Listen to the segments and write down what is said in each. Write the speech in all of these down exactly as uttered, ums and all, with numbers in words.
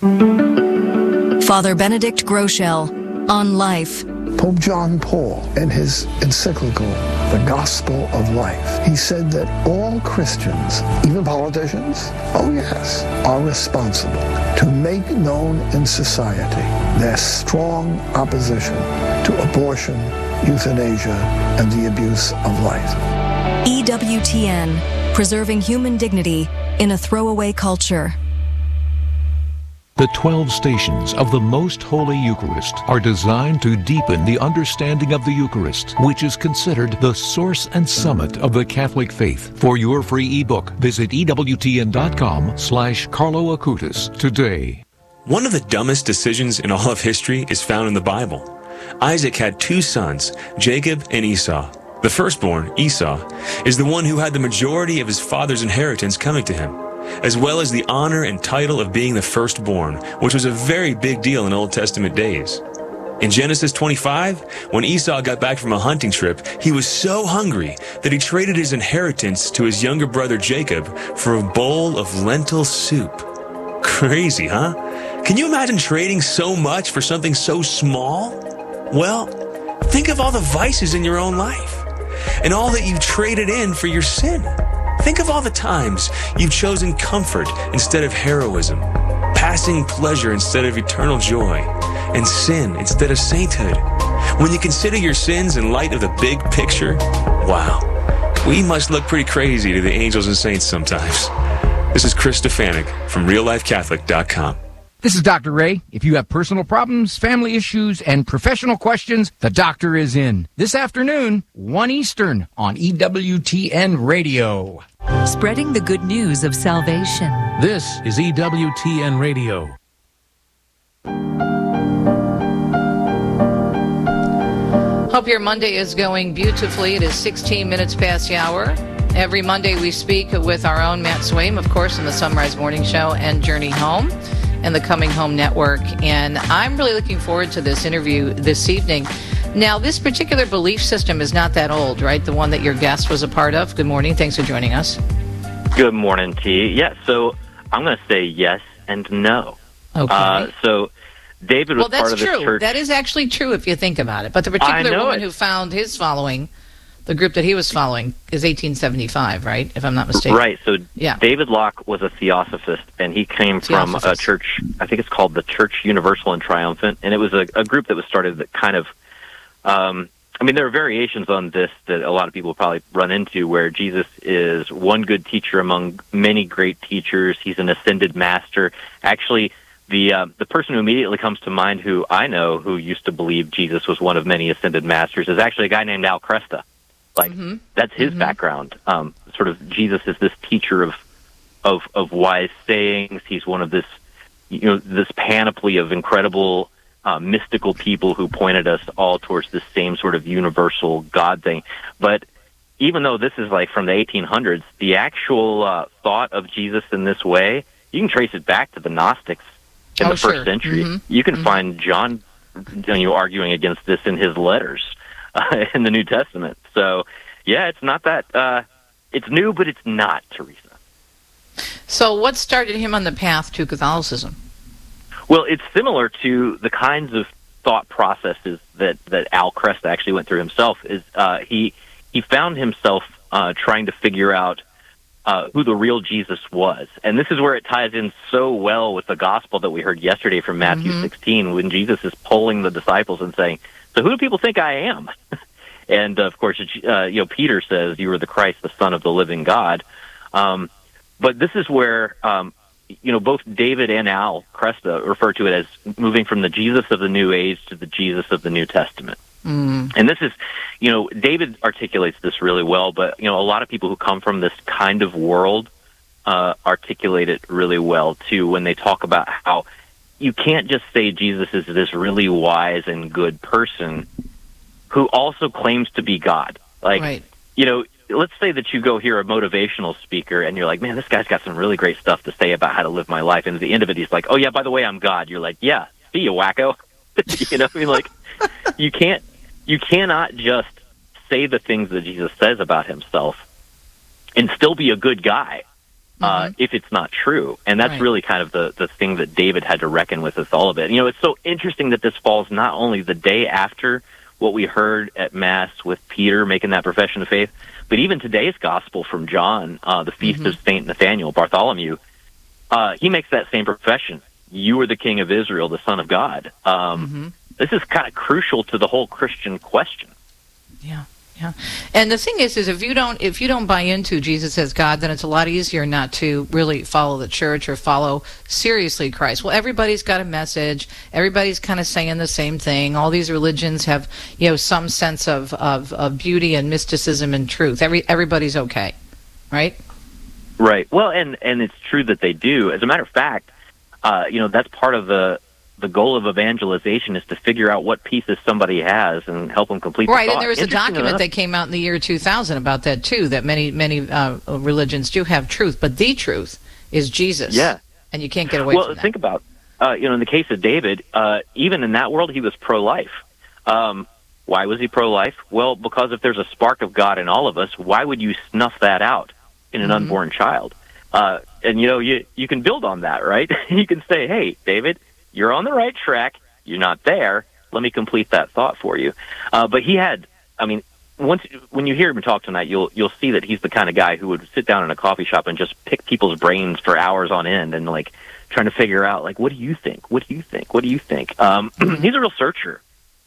Father Benedict Groeschel on life. Pope John Paul, in his encyclical, The Gospel of Life, he said that all Christians, even politicians, oh yes, are responsible to make known in society their strong opposition to abortion, euthanasia, and the abuse of life. E W T N, preserving human dignity in a throwaway culture. The twelve stations of the Most Holy Eucharist are designed to deepen the understanding of the Eucharist, which is considered the source and summit of the Catholic faith. For your free ebook, visit ewtn.com slash Carlo Acutis today. One of the dumbest decisions in all of history is found in the Bible. Isaac had two sons, Jacob and Esau. The firstborn, Esau, is the one who had the majority of his father's inheritance coming to him, as well as the honor and title of being the firstborn, which was a very big deal in Old Testament days. In Genesis twenty-five, when Esau got back from a hunting trip, he was so hungry that he traded his inheritance to his younger brother Jacob for a bowl of lentil soup. Crazy, huh? Can you imagine trading so much for something so small? Well, think of all the vices in your own life and all that you've traded in for your sin. Think of all the times you've chosen comfort instead of heroism, passing pleasure instead of eternal joy, and sin instead of sainthood. When you consider your sins in light of the big picture, wow, we must look pretty crazy to the angels and saints sometimes. This is Chris Stefanik from real life catholic dot com. This is Doctor Ray. If you have personal problems, family issues, and professional questions, the doctor is in. This afternoon, one Eastern on E W T N Radio. Spreading the good news of salvation. This is E W T N Radio. Hope your Monday is going beautifully. It is sixteen minutes past the hour. Every Monday we speak with our own Matt Swaim, of course, in the Sunrise Morning Show and Journey Home and the Coming Home Network. And I'm really looking forward to this interview this evening. Now, this particular belief system is not that old, right? The one that your guest was a part of. Good morning. Thanks for joining us. Good morning, T. Yeah, so I'm going to say yes and no. Okay. Uh, so David was well, that's part of true. the church. That is actually true if you think about it. But the particular woman it. who found his following, the group that he was following, is eighteen seventy-five, right? If I'm not mistaken. Right. So yeah. David Locke was a theosophist, and he came from a church, I think it's called the Church Universal and Triumphant, and it was a, a group that was started that kind of, um, I mean, there are variations on this that a lot of people probably run into, where Jesus is one good teacher among many great teachers. He's an ascended master. Actually, the uh, the person who immediately comes to mind, who I know, who used to believe Jesus was one of many ascended masters, is actually a guy named Al Kresta. Like, mm-hmm. that's his mm-hmm. background. Um, sort of, Jesus is this teacher of, of of wise sayings. He's one of this, you know, this panoply of incredible uh, mystical people who pointed us all towards this same sort of universal God thing. But even though this is like from the eighteen hundreds, the actual uh, thought of Jesus in this way, you can trace it back to the Gnostics in oh, the first sure. century. Mm-hmm. You can mm-hmm. find John, you know, arguing against this in his letters uh, in the New Testament. So, yeah, it's not that, uh, it's new, but it's not, Teresa. So what started him on the path to Catholicism? Well, it's similar to the kinds of thought processes that, that Al Kresta actually went through himself. Is uh, he he found himself uh, trying to figure out uh, who the real Jesus was. And this is where it ties in so well with the gospel that we heard yesterday from Matthew mm-hmm. sixteen, when Jesus is polling the disciples and saying, so who do people think I am? And, uh, of course, uh, you know, Peter says, you are the Christ, the Son of the living God. Um, but this is where, um, you know, both David and Al Kresta refer to it as moving from the Jesus of the New Age to the Jesus of the New Testament. Mm. And this is, you know, David articulates this really well, but, you know, a lot of people who come from this kind of world uh, articulate it really well, too, when they talk about how you can't just say Jesus is this really wise and good person who also claims to be God. Like, right. you know, let's say that you go hear a motivational speaker and you're like, man, this guy's got some really great stuff to say about how to live my life. And at the end of it, he's like, oh, yeah, by the way, I'm God. You're like, yeah, see you, wacko. You know, I mean, like, you can't, you cannot just say the things that Jesus says about himself and still be a good guy. uh, Mm-hmm. if it's not true. And that's Right. really kind of the, the thing that David had to reckon with with all of it. You know, it's so interesting that this falls not only the day after what we heard at Mass with Peter making that profession of faith, but even today's gospel from John, uh, the feast Mm-hmm. of Saint Nathaniel, Bartholomew, uh, he makes that same profession. You are the King of Israel, the Son of God. Um, Mm-hmm. This is kind of crucial to the whole Christian question. Yeah, yeah. And the thing is, is if you don't, if you don't buy into Jesus as God, then it's a lot easier not to really follow the church or follow seriously Christ. Well, everybody's got a message. Everybody's kind of saying the same thing. All these religions have, you know, some sense of, of, of beauty and mysticism and truth. Every everybody's okay, right? Right. Well, and, and it's true that they do. As a matter of fact, uh, you know, that's part of the the goal of evangelization is to figure out what pieces somebody has and help them complete Right, the thought. and there was a Interesting document enough- that came out in the year two thousand about that too, that many, many uh, religions do have truth, but the truth is Jesus. Yeah. And you can't get away Well, from that. think about, uh, you know, in the case of David, uh, even in that world, he was pro-life. Um, why was he pro-life? Well, because if there's a spark of God in all of us, why would you snuff that out in an Mhm. unborn child? Uh, and, you know, you, you can build on that, right? You can say, hey, David, you're on the right track. You're not there. Let me complete that thought for you. Uh, but he had, I mean, once when you hear him talk tonight, you'll you'll see that he's the kind of guy who would sit down in a coffee shop and just pick people's brains for hours on end and like trying to figure out like, what do you think? What do you think? What do you think? Um, he's a real searcher,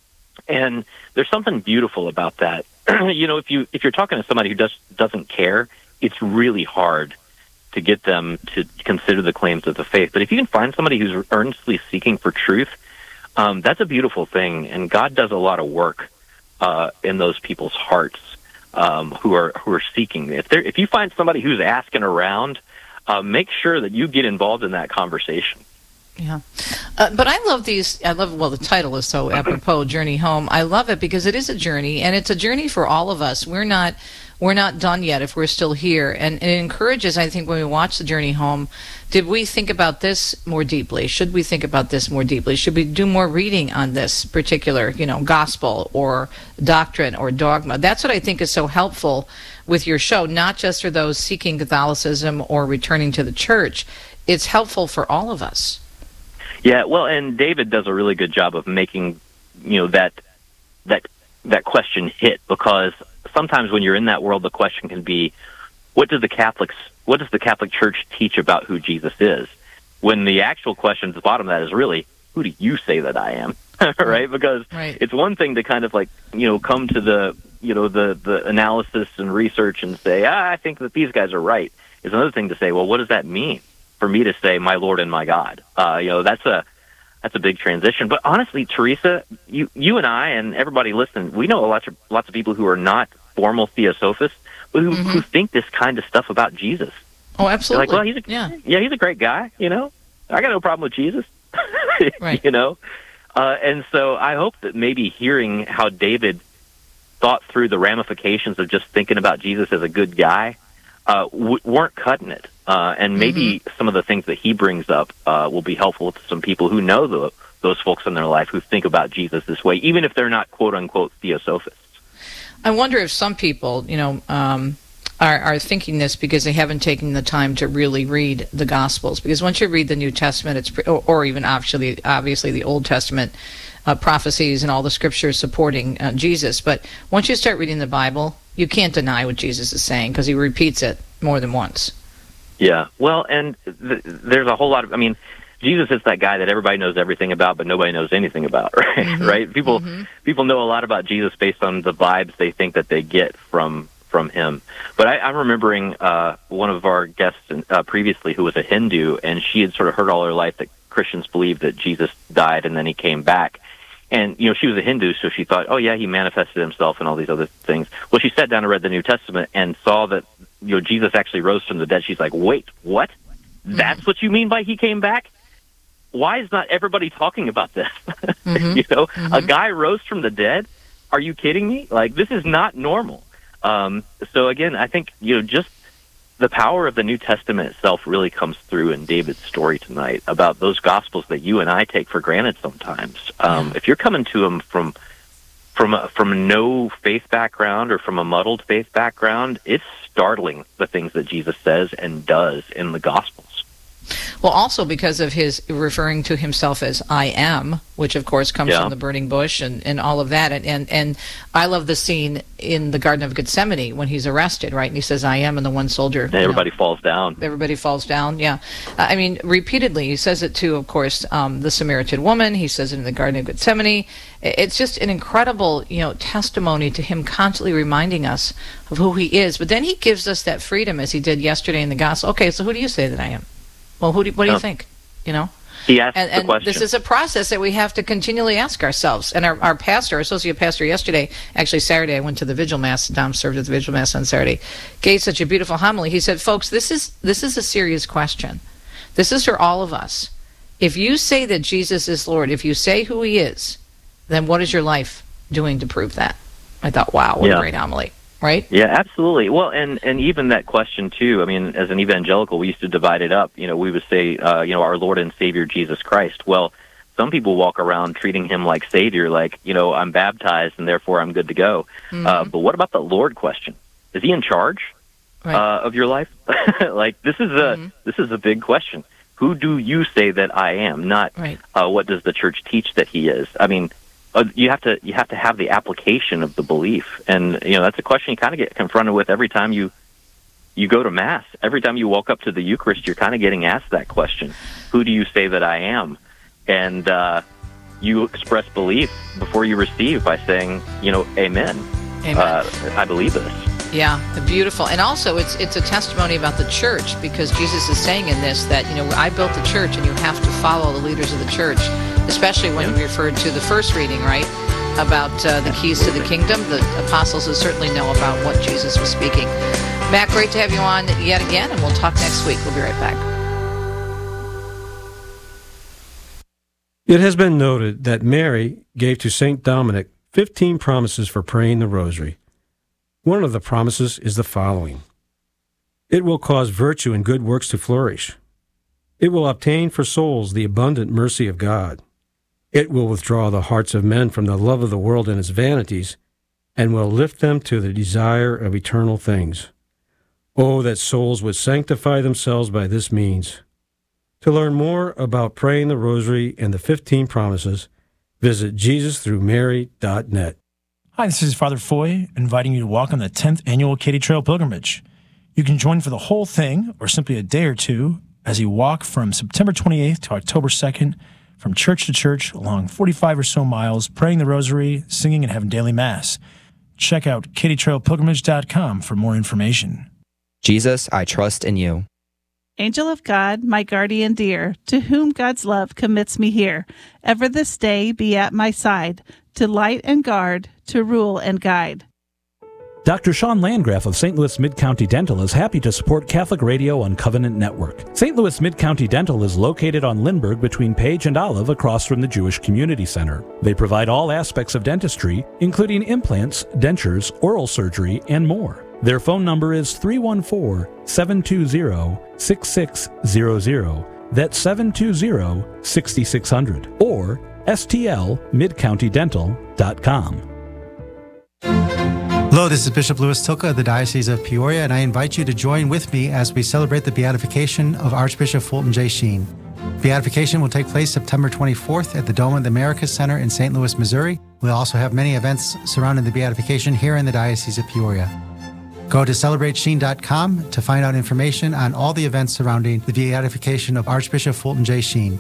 and there's something beautiful about that. You know, if you if you're talking to somebody who does doesn't care, it's really hard to get them to consider the claims of the faith. But if you can find somebody who's earnestly seeking for truth, um, that's a beautiful thing, and God does a lot of work uh, in those people's hearts um, who are who are seeking. If there, if you find somebody who's asking around, uh, make sure that you get involved in that conversation. Yeah. Uh, but I love these, I love, well, the title is so apropos, Journey Home. I love it because it is a journey, and it's a journey for all of us. We're not, we're not done yet if we're still here. And it encourages, I think, when we watch the Journey Home, did we think about this more deeply? Should we think about this more deeply? Should we do more reading on this particular, you know, gospel or doctrine or dogma? That's what I think is so helpful with your show, not just for those seeking Catholicism or returning to the church. It's helpful for all of us. Yeah, well, and David does a really good job of making, you know, that that that question hit, because sometimes when you're in that world, the question can be, what does the Catholics, what does the Catholic Church teach about who Jesus is? When the actual question at the bottom of that is really, who do you say that I am? Right? Because Right. it's one thing to kind of like, you know, come to the, you know, the the analysis and research and say, ah, I think that these guys are right. It's another thing to say, well, what does that mean for me to say my Lord and my God? Uh, you know, that's a that's a big transition. But honestly, Teresa, you you and I and everybody listening, we know lots of lots of people who are not formal theosophists, but who, Mm-hmm. who think this kind of stuff about Jesus. Oh, They're absolutely. like, well, he's a, yeah. yeah, he's a great guy. You know, I got no problem with Jesus. Right. You know, uh, and so I hope that maybe hearing how David thought through the ramifications of just thinking about Jesus as a good guy uh, w- weren't cutting it. Uh, and maybe Mm-hmm. some of the things that he brings up uh, will be helpful to some people who know the, those folks in their life who think about Jesus this way, even if they're not quote-unquote theosophists. I wonder if some people, you know, um, are, are thinking this because they haven't taken the time to really read the Gospels. Because once you read the New Testament, it's pre- or, or even obviously, obviously the Old Testament uh, prophecies and all the scriptures supporting uh, Jesus. But once you start reading the Bible, you can't deny what Jesus is saying because he repeats it more than once. Yeah, well, and th- there's a whole lot of, I mean, Jesus is that guy that everybody knows everything about, but nobody knows anything about, right? Mm-hmm. Right? People Mm-hmm. people know a lot about Jesus based on the vibes they think that they get from from him. But I, I'm remembering uh, one of our guests uh, previously who was a Hindu, and she had sort of heard all her life that Christians believe that Jesus died and then he came back. And, you know, she was a Hindu, so she thought, oh, yeah, he manifested himself and all these other things. Well, she sat down and read the New Testament and saw that, you know, Jesus actually rose from the dead. She's like, wait, what? That's what you mean by he came back? Why is not everybody talking about this? Mm-hmm. You know, Mm-hmm. a guy rose from the dead? Are you kidding me? Like, this is not normal. Um, so, again, I think, you know, just the power of the New Testament itself really comes through in David's story tonight about those Gospels that you and I take for granted sometimes. Um, Yeah. If you're coming to them from from a, from no faith background or from a muddled faith background, it's startling the things that Jesus says and does in the Gospels. Well, also because of his referring to himself as I am, which of course comes yeah. from the burning bush and, and all of that. And, and and I love the scene in the Garden of Gethsemane when he's arrested, right? And he says, I am, and the one soldier. And everybody know, falls down. Everybody falls down, yeah. Uh, I mean, repeatedly, he says it to, of course, um, the Samaritan woman. He says it in the Garden of Gethsemane. It's just an incredible, you know, testimony to him constantly reminding us of who he is. But then he gives us that freedom, as he did yesterday in the Gospel. Okay, so who do you say that I am? Well, who do, what do you think? You know, he asked and, the and question. This is a process that we have to continually ask ourselves. And our, our pastor, our associate pastor, yesterday, actually Saturday, I went to the Vigil Mass. Dom served at the Vigil Mass on Saturday. Gave such a beautiful homily. He said, "Folks, this is this is a serious question. This is for all of us. If you say that Jesus is Lord, if you say who He is, then what is your life doing to prove that?" I thought, wow, what yeah. a great homily. Right? Yeah, absolutely. Well, and, and even that question, too, I mean, as an evangelical, we used to divide it up. You know, we would say, uh, you know, our Lord and Savior, Jesus Christ. Well, some people walk around treating him like Savior, like, you know, I'm baptized and therefore I'm good to go. Mm-hmm. Uh, but what about the Lord question? Is he in charge right. uh, of your life? Like, this is a mm-hmm. this is a big question. Who do you say that I am? Not right. uh, what does the church teach that he is? I mean, Uh, you have to you have to have the application of the belief, and you know that's a question you kind of get confronted with every time you you go to Mass. Every time you walk up to the Eucharist, you're kind of getting asked that question: who do you say that I am? And uh, you express belief before you receive by saying, you know, Amen. Amen. Uh, I believe this. Yeah, beautiful. And also, it's it's a testimony about the church, because Jesus is saying in this that, you know, I built the church, and you have to follow the leaders of the church, especially when you referred to the first reading, right, about uh, the keys to the kingdom. The apostles will certainly know about what Jesus was speaking. Matt, great to have you on yet again, and we'll talk next week. We'll be right back. It has been noted that Mary gave to Saint Dominic fifteen promises for praying the rosary. One of the promises is the following: it will cause virtue and good works to flourish. It will obtain for souls the abundant mercy of God. It will withdraw the hearts of men from the love of the world and its vanities, and will lift them to the desire of eternal things. Oh, that souls would sanctify themselves by this means. To learn more about praying the rosary and the fifteen promises, visit Jesus through Mary dot net. Hi, this is Father Foy, inviting you to walk on the tenth Annual Katy Trail Pilgrimage. You can join for the whole thing, or simply a day or two, as you walk from September twenty-eighth to October second, from church to church, along forty-five or so miles, praying the rosary, singing, and having daily Mass. Check out katy trail pilgrimage dot com for more information. Jesus, I trust in you. Angel of God, my guardian dear, to whom God's love commits me here, ever this day be at my side, to light and guard, to rule and guide. Doctor Sean Landgraf of Saint Louis Mid-County Dental is happy to support Catholic Radio on Covenant Network. Saint Louis Mid-County Dental is located on Lindbergh between Page and Olive across from the Jewish Community Center. They provide all aspects of dentistry, including implants, dentures, oral surgery, and more. Their phone number is three one four, seven two zero, six six zero zero. That's seven two zero, six six zero zero. Or S T L mid county dental dot com. Hello, this is Bishop Louis Tilka of the Diocese of Peoria, and I invite you to join with me as we celebrate the beatification of Archbishop Fulton J. Sheen. Beatification will take place September twenty-fourth at the Dome of the Americas Center in Saint Louis, Missouri. We'll also have many events surrounding the beatification here in the Diocese of Peoria. Go to celebrate sheen dot com to find out information on all the events surrounding the beatification of Archbishop Fulton J. Sheen.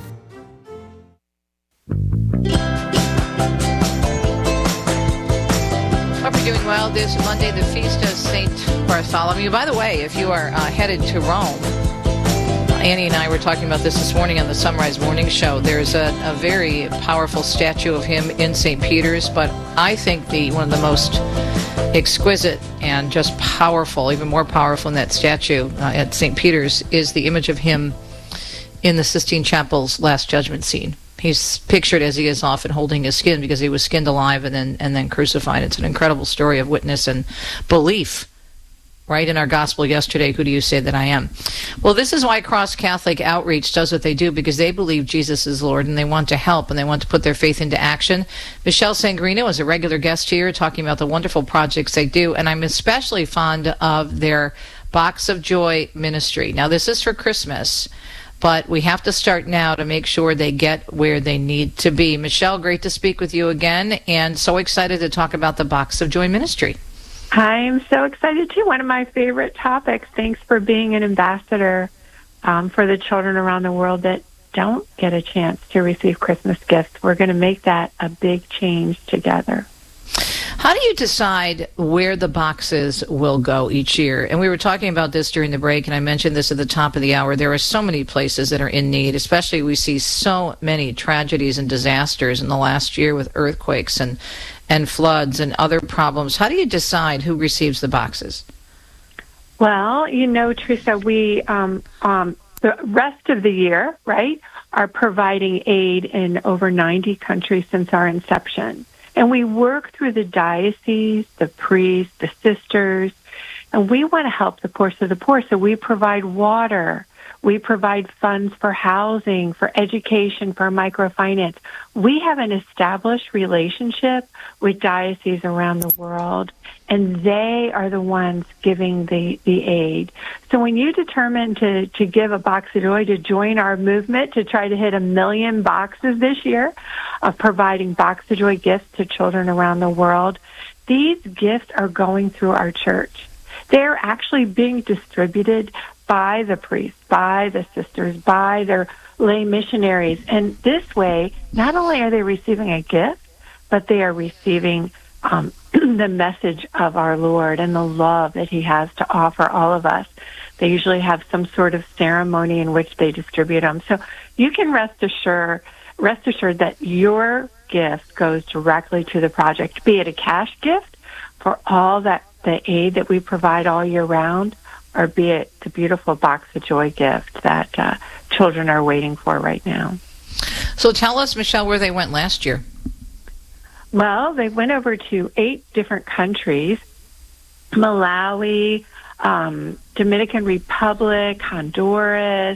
Hope you're doing well. This Monday, the feast of Saint Bartholomew. By the way, if you are uh, headed to Rome, Annie and I were talking about this this morning on the Sunrise Morning Show. There's a, a very powerful statue of him in Saint Peter's, but I think the one of the most exquisite and just powerful, even more powerful than that statue uh, at Saint Peter's, is the image of him in the Sistine Chapel's Last Judgment scene. He's pictured as he is often holding his skin, because he was skinned alive and then and then crucified. It's an incredible story of witness and belief, right? In our gospel yesterday, who do you say that I am? Well, this is why Cross Catholic Outreach does what they do, because they believe Jesus is Lord and they want to help and they want to put their faith into action. Michelle Sangrino is a regular guest here talking about the wonderful projects they do, and I'm especially fond of their Box of Joy ministry. Now, this is for Christmas, but we have to start now to make sure they get where they need to be. Michelle, great to speak with you again, and so excited to talk about the Box of Joy ministry. I'm so excited, too. One of my favorite topics. Thanks for being an ambassador um, for the children around the world that don't get a chance to receive Christmas gifts. We're going to make that a big change together. How do you decide where the boxes will go each year? And we were talking about this during the break, and I mentioned this at the top of the hour. There are so many places that are in need, especially we see so many tragedies and disasters in the last year with earthquakes and and floods and other problems. How do you decide who receives the boxes? Well, you know, Teresa, we, um, um, the rest of the year, right, are providing aid in over ninety countries since our inception. And we work through the diocese, the priests, the sisters, and we want to help the poorest of the poor. So we provide water. We provide funds for housing, for education, for microfinance. We have an established relationship with dioceses around the world, and they are the ones giving the, the aid. So when you determine to, to give a Box of Joy, to join our movement to try to hit a million boxes this year of providing Box of Joy gifts to children around the world, these gifts are going through our church. They're actually being distributed by the priests, by the sisters, by their lay missionaries. And this way, not only are they receiving a gift, but they are receiving um, the message of our Lord and the love that he has to offer all of us. They usually have some sort of ceremony in which they distribute them. So you can rest assured, rest assured that your gift goes directly to the project, be it a cash gift for all that the aid that we provide all year round, or be it the beautiful Box of Joy gift that uh, children are waiting for right now. So tell us, Michelle, where they went last year. Well, they went over to eight different countries: Malawi, um, Dominican Republic, Honduras,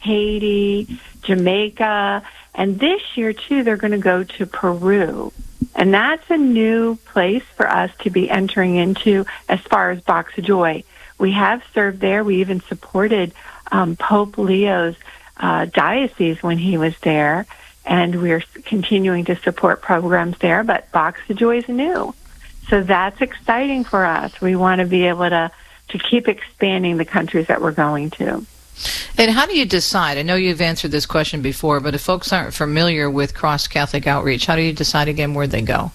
Haiti, Jamaica, and this year, too, they're going to go to Peru. And that's a new place for us to be entering into as far as Box of Joy. We have served there. We even supported um, Pope Leo's uh, diocese when he was there, and we're continuing to support programs there, but Box of Joy is new. So that's exciting for us. We want to be able to, to keep expanding the countries that we're going to. And how do you decide? I know you've answered this question before, but if folks aren't familiar with Cross Catholic Outreach, how do you decide again where they go?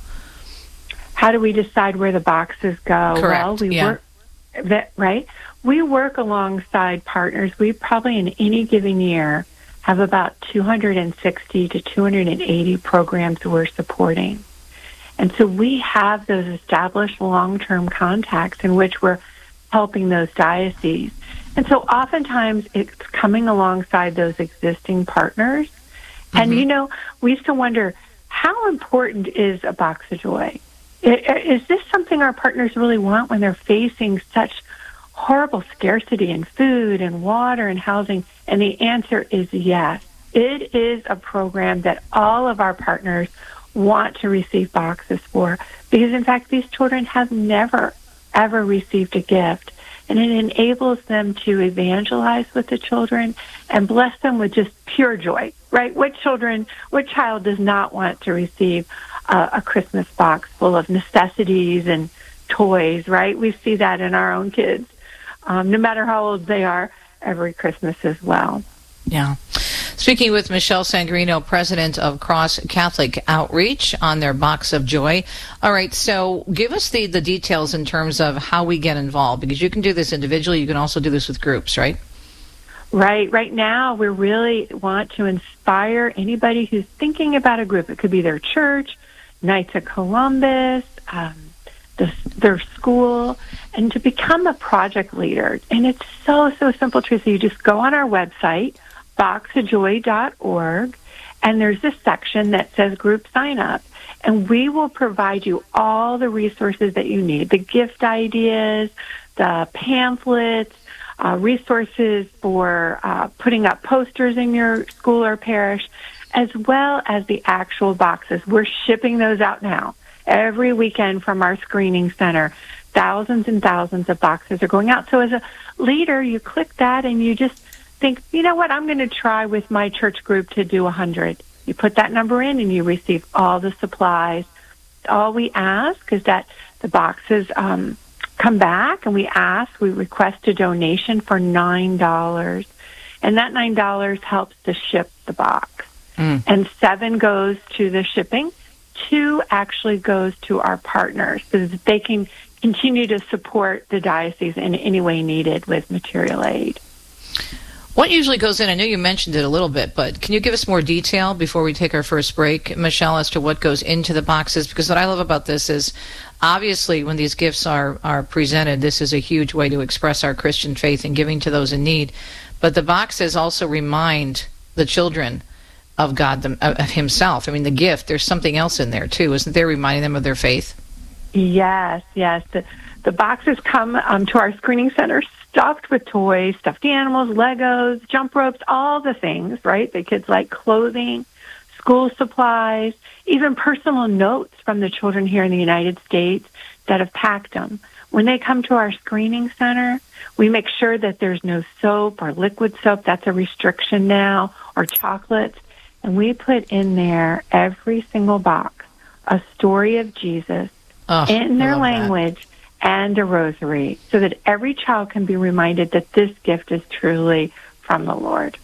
How do we decide where the boxes go? Correct. Well, we yeah. work, that, right? We work alongside partners. We probably in any given year have about two hundred sixty to two hundred eighty programs we're supporting. And so we have those established long-term contacts in which we're helping those dioceses. And so oftentimes it's coming alongside those existing partners. Mm-hmm. And, you know, we used to wonder, how important is a Box of Joy? Is this something our partners really want when they're facing such horrible scarcity in food and water and housing? And the answer is yes. It is a program that all of our partners want to receive boxes for, because, in fact, these children have never, ever received a gift. And it enables them to evangelize with the children and bless them with just pure joy, right? What children, what child does not want to receive uh, a Christmas box full of necessities and toys, right? We see that in our own kids, um, no matter how old they are, every Christmas as well. Yeah. Speaking with Michelle Sangrino, president of Cross Catholic Outreach, on their Box of Joy. All right, so give us the, the details in terms of how we get involved, because you can do this individually. You can also do this with groups, right? Right. Right now, we really want to inspire anybody who's thinking about a group. It could be their church, Knights of Columbus, um, the, their school, and to become a project leader. And it's so, so simple, Teresa. You just go on our website, box of joy dot org, and there's a section that says group sign up, and we will provide you all the resources that you need, the gift ideas, the pamphlets, uh, resources for uh, putting up posters in your school or parish, as well as the actual boxes. We're shipping those out now. Every weekend from our screening center, thousands and thousands of boxes are going out. So as a leader, you click that and you just think, you know what, I'm going to try with my church group to do one hundred. You put that number in and you receive all the supplies. All we ask is that the boxes um, come back, and we ask, we request a donation for nine dollars. And that nine dollars helps to ship the box. Mm. And seven goes to the shipping. Two actually goes to our partners so that they can continue to support the diocese in any way needed with material aid. What usually goes in? I know you mentioned it a little bit, but can you give us more detail before we take our first break, Michelle, as to what goes into the boxes? Because what I love about this is, obviously, when these gifts are, are presented, this is a huge way to express our Christian faith and giving to those in need. But the boxes also remind the children of God, them, of himself. I mean, the gift, there's something else in there, too. Isn't there, reminding them of their faith? Yes, yes. The, the boxes come um, to our screening center stuffed with toys, stuffed animals, Legos, jump ropes, all the things, right? The kids like clothing, school supplies, even personal notes from the children here in the United States that have packed them. When they come to our screening center, we make sure that there's no soap or liquid soap. That's a restriction now, or chocolates. And we put in there every single box a story of Jesus oh, in their language that. And a rosary, so that every child can be reminded that this gift is truly from the Lord.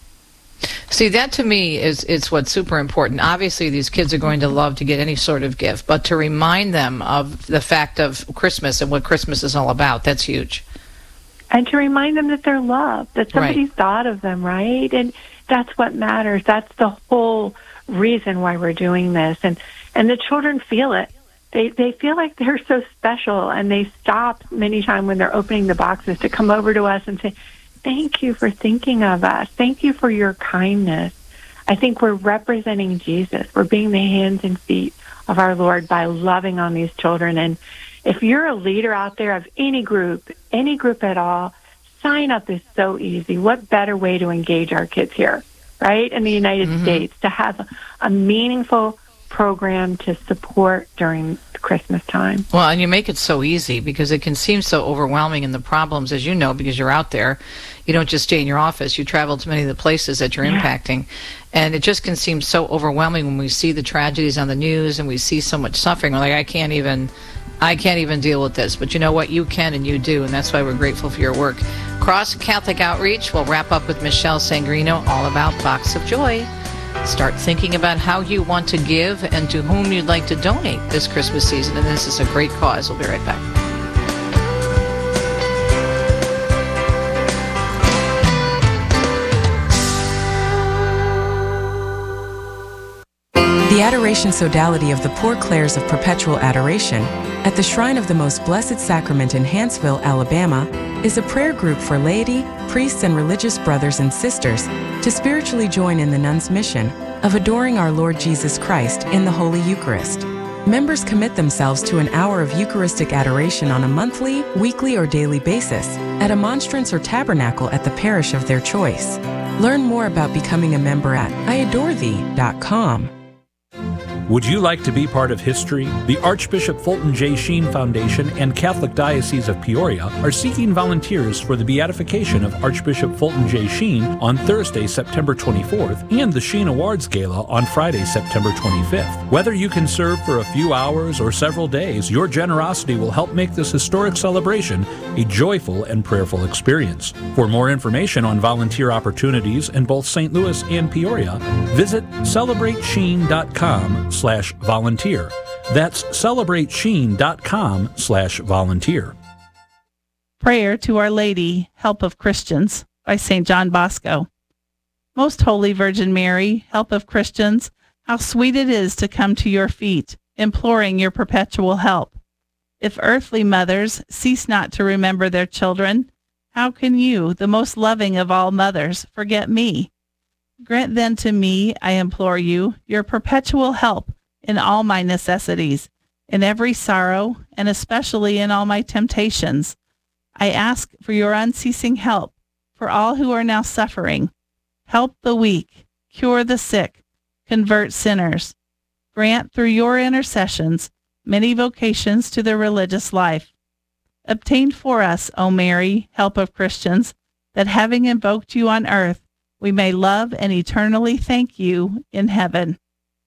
See, that to me is, is what's super important. Obviously, these kids are going to love to get any sort of gift, but to remind them of the fact of Christmas and what Christmas is all about, that's huge. And to remind them that they're loved, that somebody's right. thought of them, right? And that's what matters. That's the whole reason why we're doing this. And, and the children feel it. They they feel like they're so special, and they stop many times when they're opening the boxes to come over to us and say, thank you for thinking of us. Thank you for your kindness. I think we're representing Jesus. We're being the hands and feet of our Lord by loving on these children. And if you're a leader out there of any group, any group at all, sign up is so easy. What better way to engage our kids here, right, in the United mm-hmm. States, to have a, a meaningful program to support during Christmas time. Well, and you make it so easy because it can seem so overwhelming, and the problems, as you know, because you're out there, you don't just stay in your office, you travel to many of the places that you're yeah. impacting, and it just can seem so overwhelming when we see the tragedies on the news and we see so much suffering. We're like, I can't even I can't even deal with this. But you know what? You can, and you do, and that's why we're grateful for your work. Cross Catholic Outreach, we'll wrap up with Michelle Sangrino, all about Box of Joy. Start thinking about how you want to give and to whom you'd like to donate this Christmas season. And this is a great cause. We'll be right back. The Adoration Sodality of the Poor Clares of Perpetual Adoration at the Shrine of the Most Blessed Sacrament in Hanceville, Alabama, is a prayer group for laity, priests, and religious brothers and sisters to spiritually join in the nuns' mission of adoring our Lord Jesus Christ in the Holy Eucharist. Members commit themselves to an hour of Eucharistic adoration on a monthly, weekly, or daily basis at a monstrance or tabernacle at the parish of their choice. Learn more about becoming a member at I adore thee dot com. Would you like to be part of history? The Archbishop Fulton J. Sheen Foundation and Catholic Diocese of Peoria are seeking volunteers for the beatification of Archbishop Fulton J. Sheen on Thursday, September twenty-fourth, and the Sheen Awards Gala on Friday, September twenty-fifth. Whether you can serve for a few hours or several days, your generosity will help make this historic celebration a joyful and prayerful experience. For more information on volunteer opportunities in both Saint Louis and Peoria, visit celebrate sheen dot com slash volunteer. That's celebrate sheen dot com slash volunteer. Prayer to Our Lady, Help of Christians, by Saint John Bosco. Most Holy Virgin Mary, Help of Christians, how sweet it is to come to your feet, imploring your perpetual help. If earthly mothers cease not to remember their children, how can you, the most loving of all mothers, forget me? Grant then to me, I implore you, your perpetual help in all my necessities, in every sorrow, and especially in all my temptations, I ask for your unceasing help for all who are now suffering. Help the weak, cure the sick, convert sinners. Grant through your intercessions many vocations to the religious life. Obtain for us, O Mary, help of Christians, that having invoked you on earth, we may love and eternally thank you in heaven.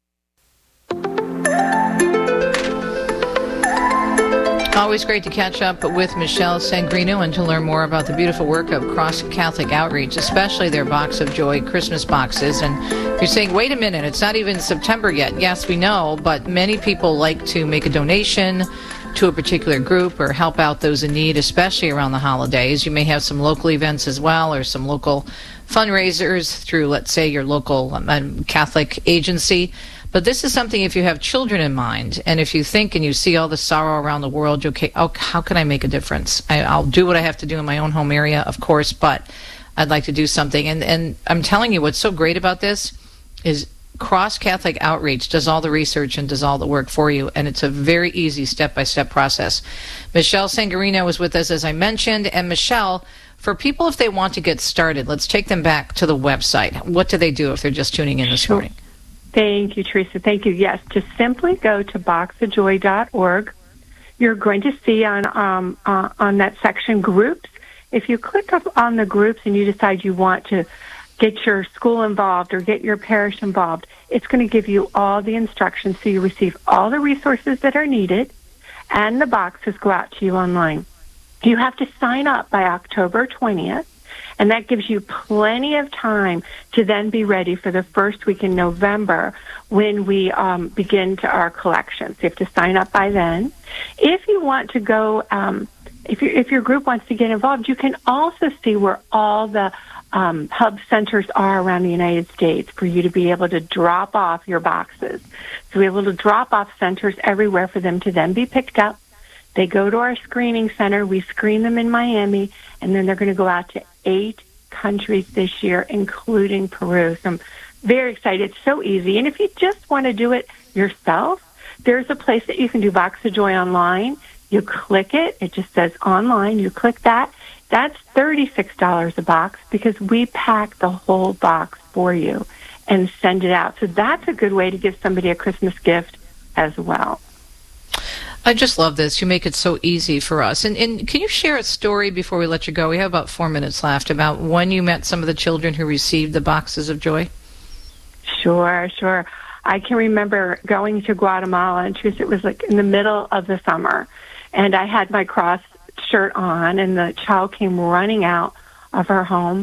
Always great to catch up with Michelle Sangrino and to learn more about the beautiful work of Cross Catholic Outreach, especially their Box of Joy Christmas boxes. And you're saying, wait a minute, it's not even September yet. Yes, we know, but many people like to make a donation to a particular group or help out those in need, especially around the holidays. You may have some local events as well, or some local fundraisers through, let's say, your local um, Catholic agency. But this is something, if you have children in mind, and if you think and you see all the sorrow around the world, you're okay, oh, how can I make a difference? I, I'll do what I have to do in my own home area, of course, but I'd like to do something. And, and I'm telling you, what's so great about this is Cross Catholic Outreach does all the research and does all the work for you, and it's a very easy step-by-step process. Michelle Sangarino is with us, as I mentioned. And Michelle, for people, if they want to get started, let's take them back to the website. What do they do if they're just tuning in this Sure. morning? Thank you, Teresa. Thank you. Yes, just simply go to box of joy dot org. You're going to see on um, uh, on that section groups. If you click up on the groups and you decide you want to get your school involved or get your parish involved, it's going to give you all the instructions so you receive all the resources that are needed, and the boxes go out to you online. You have to sign up by October twentieth. And that gives you plenty of time to then be ready for the first week in November when we um, begin to our collections. You have to sign up by then. If you want to go, um, if, you, if your group wants to get involved, you can also see where all the um, hub centers are around the United States for you to be able to drop off your boxes. So we have little drop-off centers everywhere for them to then be picked up. They go to our screening center. We screen them in Miami, and then they're going to go out to eight countries this year, including Peru. So I'm very excited. It's so easy. And if you just want to do it yourself, there's a place that you can do Box of Joy online. You click it. It just says online. You click that. That's thirty-six dollars a box because we pack the whole box for you and send it out. So that's a good way to give somebody a Christmas gift as well. I just love this. You make it so easy for us. And, and can you share a story before we let you go? We have about four minutes left about when you met some of the children who received the Boxes of Joy. Sure, sure. I can remember going to Guatemala, and it was like in the middle of the summer, and I had my cross shirt on, and the child came running out of her home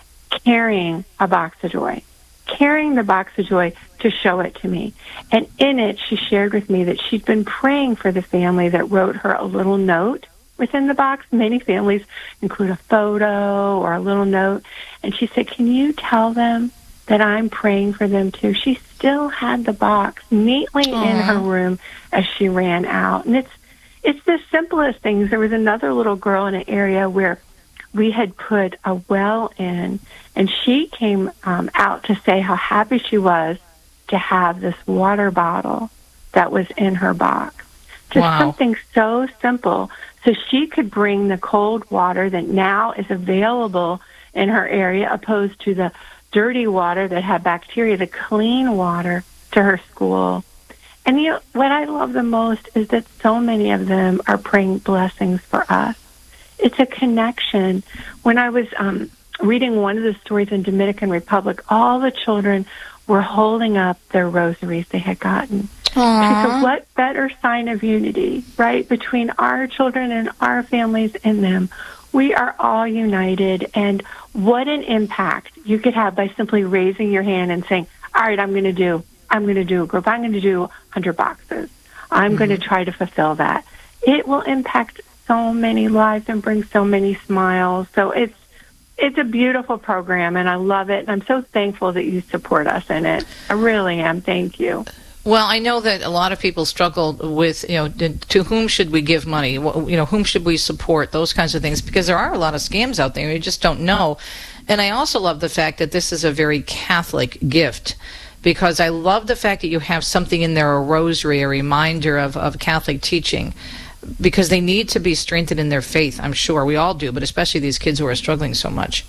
carrying a Box of Joy. carrying the Box of Joy to show it to me. And in it, she shared with me that she'd been praying for the family that wrote her a little note within the box. Many families include a photo or a little note. And she said, can you tell them that I'm praying for them too? She still had the box neatly Aww. in her room as she ran out. And it's it's the simplest things. There was another little girl in an area where we had put a well in, and she came um, out to say how happy she was to have this water bottle that was in her box. Just wow. something so simple. So she could bring the cold water that now is available in her area, opposed to the dirty water that had bacteria, the clean water, to her school. And you know, what I love the most is that so many of them are praying blessings for us. It's a connection. When I was um, reading one of the stories in Dominican Republic, all the children were holding up their rosaries they had gotten. Aww. So what better sign of unity, right, between our children and our families and them? We are all united, and what an impact you could have by simply raising your hand and saying, all right, I'm going to do, I'm going to do a group. I'm going to do one hundred boxes. I'm mm-hmm. going to try to fulfill that. It will impact so many lives and bring so many smiles. So it's it's a beautiful program, and I love it. And I'm so thankful that you support us in it. I really am. Thank you. Well, I know that a lot of people struggle with, you know, to whom should we give money? You know, whom should we support? Those kinds of things, because there are a lot of scams out there. You just don't know. And I also love the fact that this is a very Catholic gift, because I love the fact that you have something in there, a rosary, a reminder of, of Catholic teaching. because they need to be strengthened in their faith, I'm sure. We all do, but especially these kids who are struggling so much.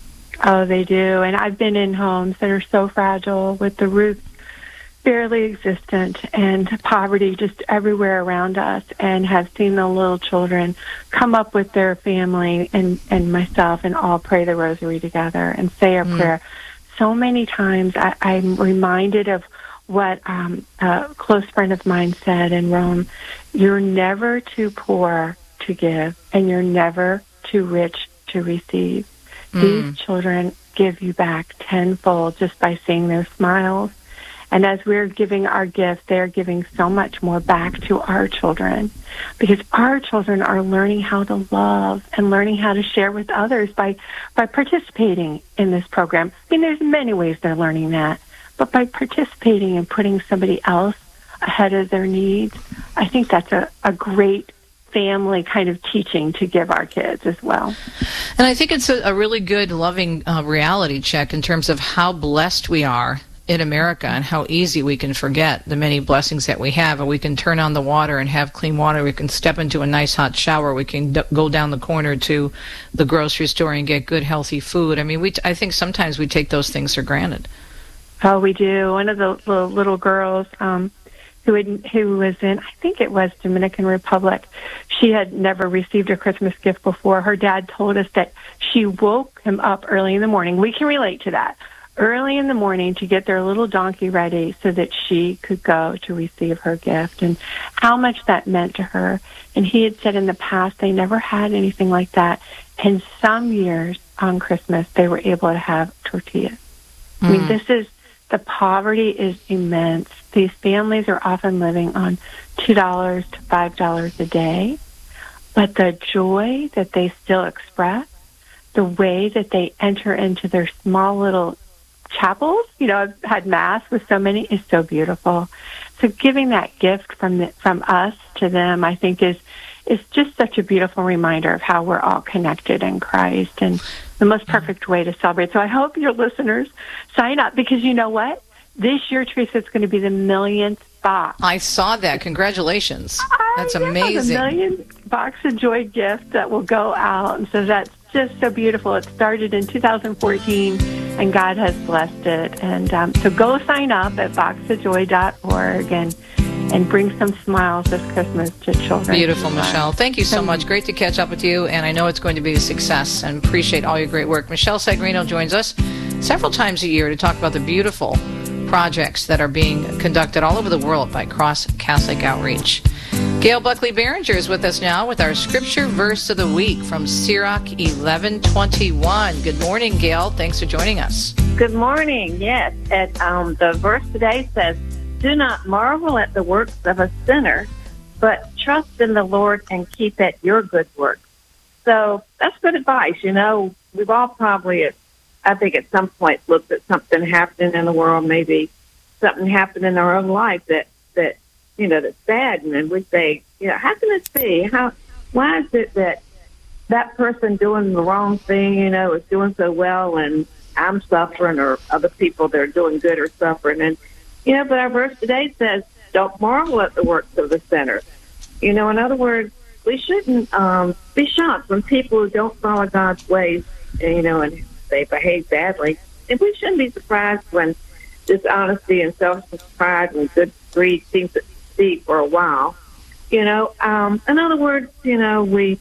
Oh, they do. And I've been in homes that are so fragile with the roofs barely existent and poverty just everywhere around us, and have seen the little children come up with their family and, and myself and all pray the rosary together and say a mm. prayer. So many times I, I'm reminded of what um, a close friend of mine said in Rome: you're never too poor to give, and you're never too rich to receive. Mm. These children give you back tenfold just by seeing their smiles. And as we're giving our gift, they're giving so much more back to our children, because our children are learning how to love and learning how to share with others by, by participating in this program. I mean, there's many ways they're learning that, but by participating and putting somebody else ahead of their needs, I think that's a, a great family kind of teaching to give our kids as well. And I think it's a, a really good, loving uh, reality check in terms of how blessed we are in America and how easy we can forget the many blessings that we have. And we can turn on the water and have clean water. We can step into a nice hot shower. We can d- go down the corner to the grocery store and get good, healthy food. I mean, we t- I think sometimes we take those things for granted. Oh, we do. One of the little, little girls um, who had, who was in, I think it was Dominican Republic, she had never received a Christmas gift before. Her dad told us that she woke him up early in the morning. We can relate to that. Early in the morning to get their little donkey ready so that she could go to receive her gift, and how much that meant to her. And he had said in the past they never had anything like that. And some years on Christmas they were able to have tortillas. Mm. I mean, this is, the poverty is immense. These families are often living on two dollars to five dollars a day, but the joy that they still express, the way that they enter into their small little chapels, you know, I've had Mass with so many, is so beautiful. So giving that gift from the, from us to them, I think is is just such a beautiful reminder of how we're all connected in Christ, and the most perfect way to celebrate. So I hope your listeners sign up, because you know what? This year, Teresa, it's going to be the millionth box. I saw that. Congratulations. That's I amazing. Know, the millionth box of joy gift that will go out. And so that's just so beautiful. It started in two thousand fourteen, and God has blessed it. And um, so go sign up at box of joy dot org and and bring some smiles this Christmas to children. Beautiful, Michelle. Thank you so much. Great to catch up with you, and I know it's going to be a success, and appreciate all your great work. Michelle Segrino joins us several times a year to talk about the beautiful projects that are being conducted all over the world by Cross Catholic Outreach. Gail Buckley Behringer is with us now with our scripture verse of the week from Sirach eleven twenty-one. Good morning, Gail. Thanks for joining us. Good morning. Yes, and um, the verse today says, "Do not marvel at the works of a sinner, but trust in the Lord and keep at your good works." So that's good advice. You know, we've all probably, I think at some point, looked at something happening in the world, maybe something happened in our own life that, that you know, that's bad, and then we say, you know, how can this be? How, why is it that that person doing the wrong thing, you know, is doing so well, and I'm suffering, or other people that are doing good are suffering? And you know, but our verse today says, don't marvel at the works of the sinner. You know, in other words, we shouldn't um, be shocked when people who don't follow God's ways, you know, and they behave badly. And we shouldn't be surprised when dishonesty and selfish pride and good greed seems to succeed for a while. You know, um, in other words, you know, we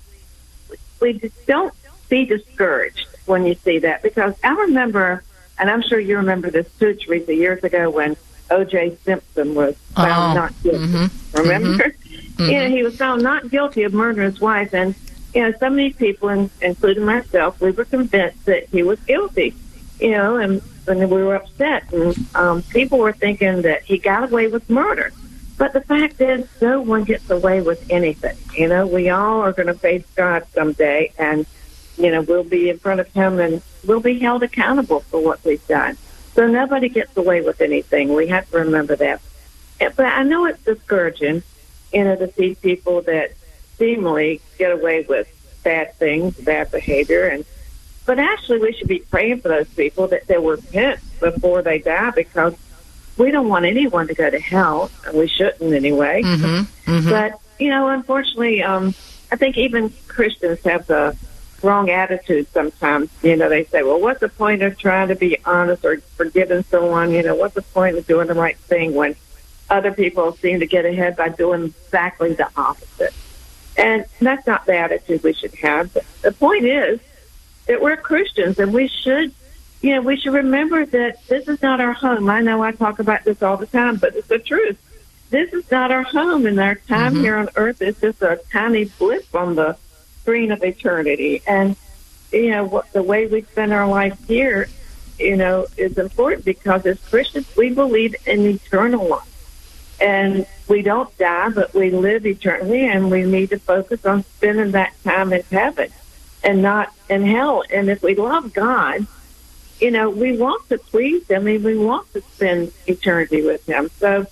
we just don't be discouraged when you see that, because I remember, and I'm sure you remember this too, Teresa, years ago when O J Simpson was found oh, not guilty. Mm-hmm, Remember? Mm-hmm, you know, he was found not guilty of murdering his wife, and you know, so many people, in, including myself, we were convinced that he was guilty. You know, and, and we were upset, and um, people were thinking that he got away with murder. But the fact is, no one gets away with anything. You know, we all are going to face God someday, and you know, we'll be in front of Him, and we'll be held accountable for what we've done. So nobody gets away with anything. We have to remember that. But I know it's discouraging, you know, to see people that seemingly get away with bad things, bad behavior. And but actually, we should be praying for those people that they repent before they die, because we don't want anyone to go to hell, and we shouldn't anyway. Mm-hmm, mm-hmm. But you know, unfortunately, um, I think even Christians have the wrong attitude sometimes. You know, they say, well, what's the point of trying to be honest or forgiving someone? You know, what's the point of doing the right thing when other people seem to get ahead by doing exactly the opposite? And that's not the attitude we should have. But the point is that we're Christians, and we should, you know, we should remember that this is not our home. I know I talk about this all the time, but it's the truth. This is not our home, and our time mm-hmm. here on earth is just a tiny blip on the screen of eternity. And, you know, what, the way we spend our life here, you know, is important because as Christians, we believe in eternal life. And we don't die, but we live eternally, and we need to focus on spending that time in heaven and not in hell. And if we love God, you know, we want to please Him, and we want to spend eternity with Him. So,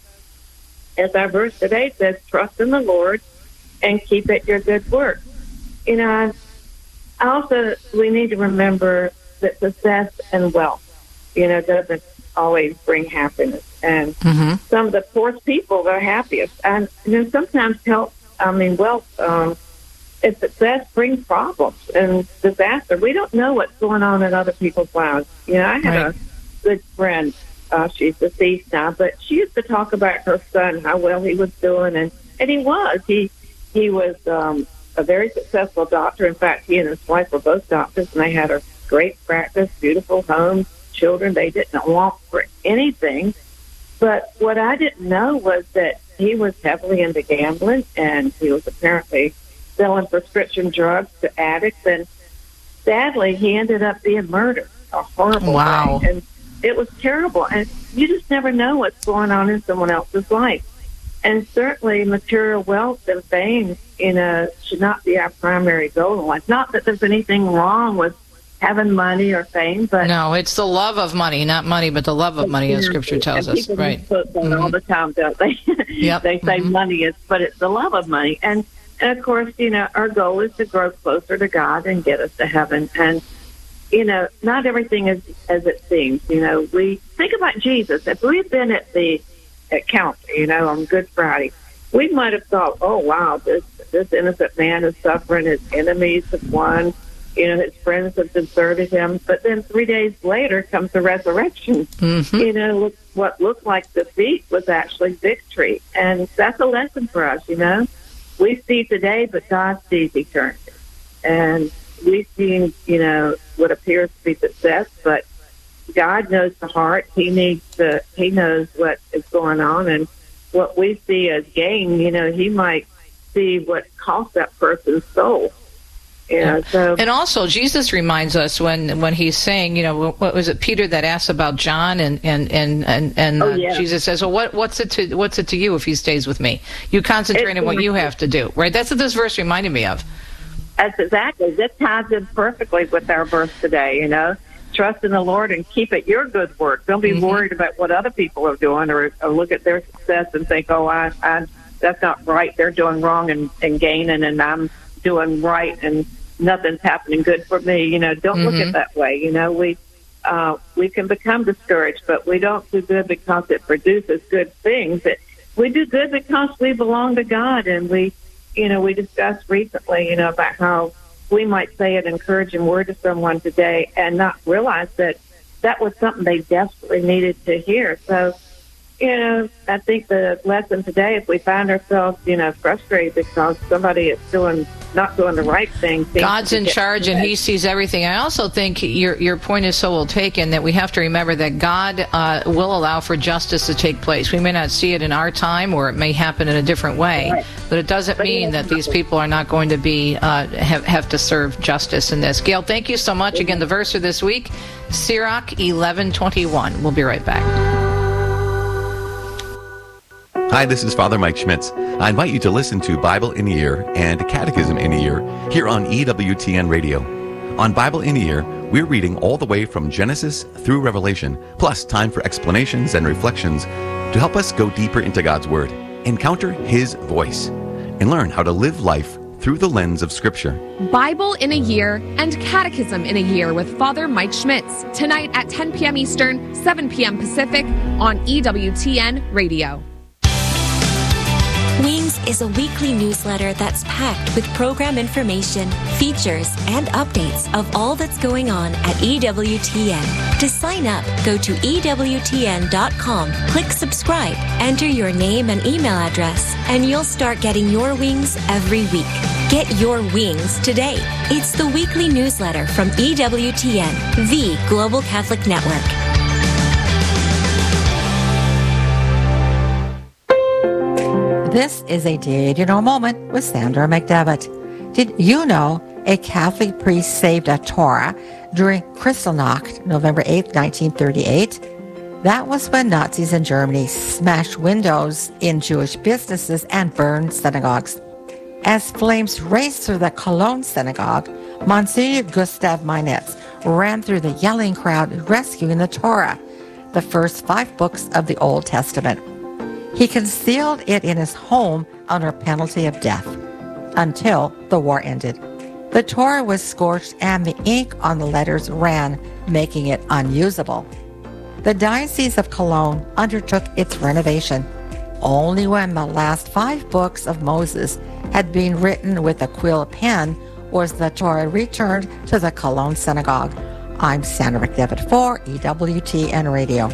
as our verse today says, trust in the Lord and keep at your good work. You know, also, we need to remember that success and wealth, you know, doesn't always bring happiness. And mm-hmm. some of the poorest people are happiest. And, you know, sometimes health, I mean, wealth um, and success brings problems and disaster. We don't know what's going on in other people's lives. You know, I had right. a good friend. Uh, she's deceased now, but she used to talk about her son, how well he was doing. And, and he was. He, he was um, a very successful doctor. In fact, he and his wife were both doctors, and they had a great practice, beautiful home, children. They didn't want for anything. But what I didn't know was that he was heavily into gambling, and he was apparently selling prescription drugs to addicts. And sadly, he ended up being murdered. A horrible wow. thing. And it was terrible. And you just never know what's going on in someone else's life. And certainly material wealth and fame, you know, should not be our primary goal in life. Not that there's anything wrong with having money or fame, but no, it's the love of money, not money, but the love of money, as Scripture tells and us. People right? Put that mm-hmm. all the time, don't they? Yep. They say mm-hmm. money is, but it's the love of money. And, and of course, you know, our goal is to grow closer to God and get us to heaven. And you know, not everything is as it seems. You know, we think about Jesus. If we've been at the at counter, you know, on Good Friday, we might have thought, oh wow, this this innocent man is suffering. His enemies have won. You know, his friends have deserted him. But then three days later comes the resurrection. Mm-hmm. You know, look, what looked like defeat was actually victory. And that's a lesson for us, you know. We see today, but God sees eternity. And we see, you know, what appears to be success, but God knows the heart. He needs to, He knows what is going on. And what we see as gain, you know, He might see what cost that person's soul. Yeah, so. And also, Jesus reminds us when, when he's saying, you know, what was it, Peter that asked about John, and and and and, and oh, uh, yeah. Jesus says, well, what what's it to what's it to you if he stays with me? You concentrate it's on what you have to do, right? That's what this verse reminded me of. That's exactly. This ties in perfectly with our verse today. You know, trust in the Lord and keep it your good work. Don't be mm-hmm. worried about what other people are doing, or, or look at their success and think, oh, I, I that's not right. They're doing wrong and, and gaining, and I'm doing right and nothing's happening good for me. You know, don't mm-hmm. look at it that way. You know, we uh, we can become discouraged, but we don't do good because it produces good things. It, we do good because we belong to God, and we, you know, we discussed recently, you know, about how we might say an encouraging word to someone today and not realize that that was something they desperately needed to hear. So, you know, I think the lesson today, if we find ourselves, you know, frustrated because somebody is doing not doing the right thing, God's in charge and He sees everything. I also think your your point is so well taken that we have to remember that God uh, will allow for justice to take place. We may not see it in our time, or it may happen in a different way, right. but it doesn't but mean that these people are not going to be uh, have have to serve justice in this. Gail, thank you so much. Mm-hmm. Again, the verse for this week, Sirach eleven twenty-one. We'll be right back. Hi, this is Father Mike Schmitz. I invite you to listen to Bible in a Year and Catechism in a Year here on E W T N Radio. On Bible in a Year, we're reading all the way from Genesis through Revelation, plus time for explanations and reflections to help us go deeper into God's Word, encounter His voice, and learn how to live life through the lens of Scripture. Bible in a Year and Catechism in a Year with Father Mike Schmitz, tonight at ten p.m. Eastern, seven p.m. Pacific on E W T N Radio. Wings is a weekly newsletter that's packed with program information, features, and updates of all that's going on at E W T N. To sign up, go to E W T N dot com, click subscribe, enter your name and email address, and you'll start getting your wings every week. Get your wings today. It's the weekly newsletter from E W T N, the Global Catholic Network. This is a Did You Know moment with Sandra McDevitt. Did you know a Catholic priest saved a Torah during Kristallnacht, November eighth, nineteen thirty-eight? That was when Nazis in Germany smashed windows in Jewish businesses and burned synagogues. As flames raced through the Cologne synagogue, Monsignor Gustav Meinitz ran through the yelling crowd rescuing the Torah, the first five books of the Old Testament. He concealed it in his home under penalty of death until the war ended. The Torah was scorched and the ink on the letters ran, making it unusable. The Diocese of Cologne undertook its renovation. Only when the last five books of Moses had been written with a quill pen was the Torah returned to the Cologne Synagogue. I'm Sandra McDevitt for E W T N Radio.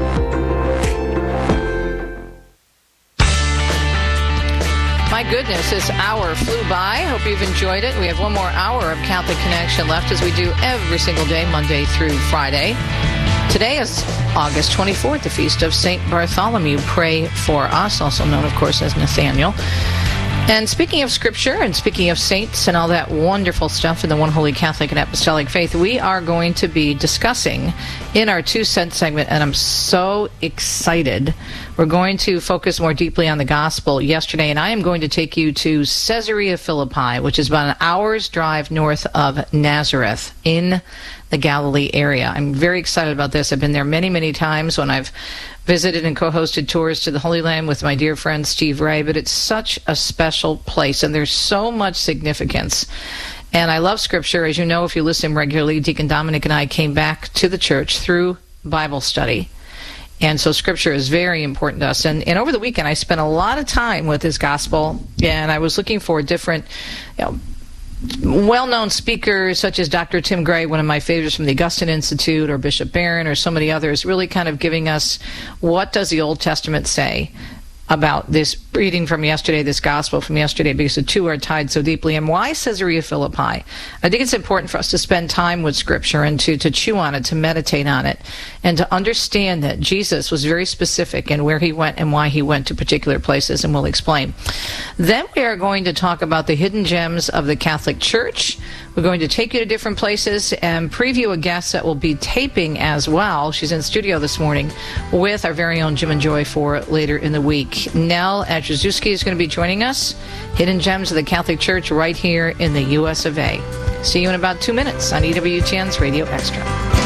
My goodness, this hour flew by. Hope you've enjoyed it. We have one more hour of Catholic Connection left, as we do every single day, Monday through Friday. Today is August twenty-fourth, the feast of Saint Bartholomew. Pray for us, also known, of course, as Nathaniel. And speaking of Scripture and speaking of saints and all that wonderful stuff in the One Holy Catholic and Apostolic Faith, we are going to be discussing in our Two Cent segment, and I'm so excited. We're going to focus more deeply on the gospel yesterday, and I am going to take you to Caesarea Philippi, which is about an hour's drive north of Nazareth in the Galilee area. I'm very excited about this. I've been there many, many times when I've visited and co-hosted tours to the Holy Land with my dear friend Steve Ray, but it's such a special place, and there's so much significance. And I love Scripture. As you know, if you listen regularly, Deacon Dominic and I came back to the church through Bible study. And so Scripture is very important to us. And, and over the weekend, I spent a lot of time with this gospel, and I was looking for different, you know, well-known speakers such as Doctor Tim Gray, one of my favorites from the Augustine Institute, or Bishop Barron, or so many others, really kind of giving us what does the Old Testament say about this reading from yesterday, this gospel from yesterday, because the two are tied so deeply. And why Caesarea Philippi? I think it's important for us to spend time with Scripture and to, to chew on it, to meditate on it, and to understand that Jesus was very specific in where he went and why he went to particular places, and we'll explain. Then we are going to talk about the hidden gems of the Catholic Church. We're going to take you to different places and preview a guest that will be taping as well. She's in studio this morning with our very own Jim and Joy for later in the week. Nell Adrzewski is going to be joining us. Hidden Gems of the Catholic Church right here in the U S of A. See you in about two minutes on E W T N's Radio Extra.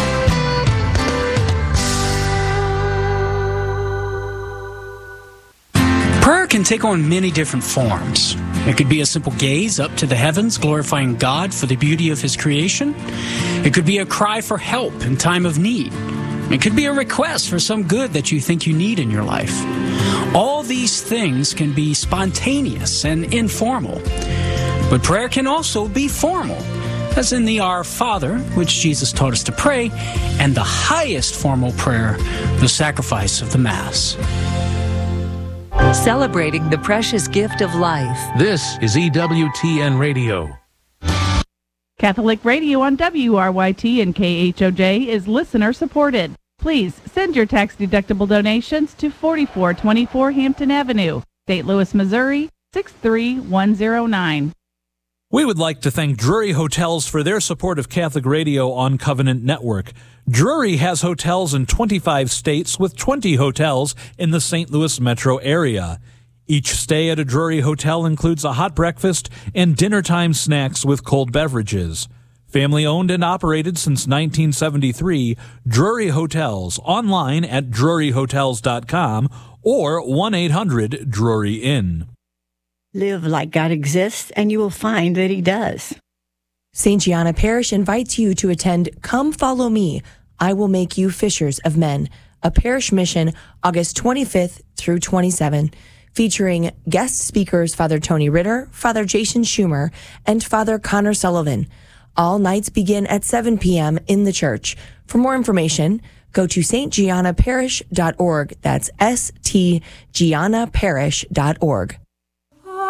Prayer can take on many different forms. It could be a simple gaze up to the heavens, glorifying God for the beauty of His creation. It could be a cry for help in time of need. It could be a request for some good that you think you need in your life. All these things can be spontaneous and informal. But prayer can also be formal, as in the Our Father, which Jesus taught us to pray, and the highest formal prayer, the sacrifice of the Mass. Celebrating the precious gift of life. This is E W T N Radio. Catholic Radio on W R Y T and K H O J is listener supported. Please send your tax-deductible donations to forty-four twenty-four Hampton Avenue, Saint Louis, Missouri, six three one zero nine. We would like to thank Drury Hotels for their support of Catholic Radio on Covenant Network. Drury has hotels in twenty-five states with twenty hotels in the Saint Louis metro area. Each stay at a Drury hotel includes a hot breakfast and dinner-time snacks with cold beverages. Family owned and operated since nineteen seventy-three, Drury Hotels, online at drury hotels dot com or one eight hundred Drury Inn. Live like God exists, and you will find that He does. Saint Gianna Parish invites you to attend Come Follow Me, I Will Make You Fishers of Men, a parish mission August twenty-fifth through twenty-seventh, featuring guest speakers Father Tony Ritter, Father Jason Schumer, and Father Connor Sullivan. All nights begin at seven p.m. in the church. For more information, go to s t gianna parish dot org. That's S T gianna parish dot org.